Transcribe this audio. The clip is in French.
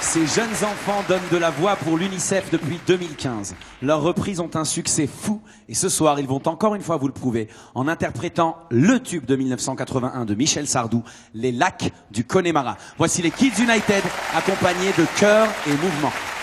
Ces jeunes enfants donnent de la voix pour l'UNICEF depuis 2015. Leurs reprises ont un succès fou et ce soir, ils vont encore une fois vous le prouver en interprétant le tube de 1981 de Michel Sardou, Les Lacs du Connemara. Voici les Kids United accompagnés de chœurs et mouvements.